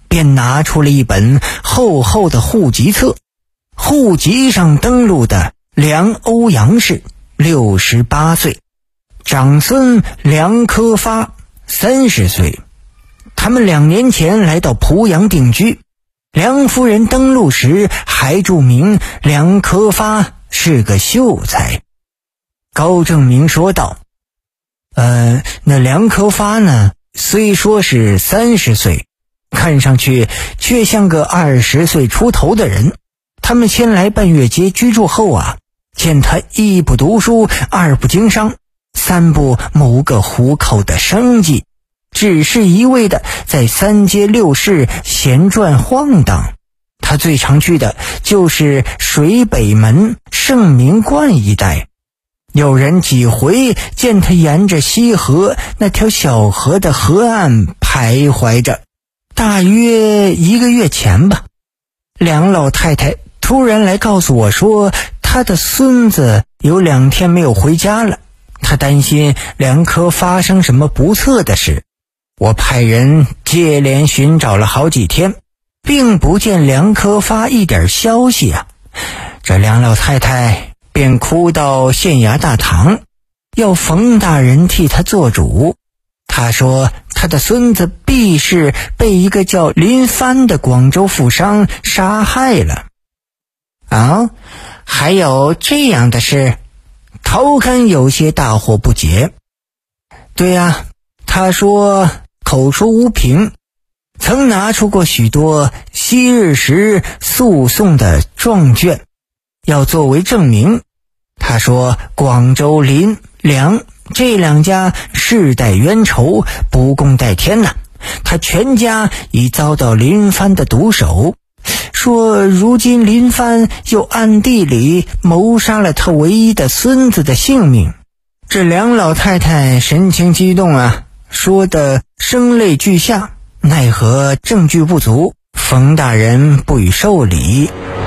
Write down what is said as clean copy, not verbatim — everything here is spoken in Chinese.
便拿出了一本厚厚的户籍册，户籍上登录的梁欧阳氏68岁，长孙梁科发30岁。他们2年前来到濮阳定居，梁夫人登录时还注明梁科发是个秀才。高正明说道：那梁科发呢，虽说是30岁，看上去却像个20岁出头的人。他们先来半月街居住后啊，见他一不读书，二不经商，三不谋个糊口的生计，只是一味的在3街6市闲转晃荡。他最常去的就是水北门、圣明观一带。有人几回见他沿着西河那条小河的河岸徘徊着。大约1个月前吧，梁老太太突然来告诉我说，她的孙子有2天没有回家了，她担心梁科发生什么不测的事。我派人接连寻找了好几天，并不见梁科发一点消息啊。这梁老太太便哭到县衙大堂，要冯大人替她做主。她说她的孙子必是被一个叫林帆的广州富商杀害了。还有这样的事？陶干有些大惑不解。对啊，他说口说无凭，曾拿出过许多昔日时诉讼的状卷，要作为证明。他说广州林、梁这2家世代冤仇，不共戴天呐，他全家已遭到林帆的毒手，说如今林帆又暗地里谋杀了他唯一的孙子的性命。这梁老太太神情激动啊，说得声泪俱下，奈何证据不足，冯大人不予受理。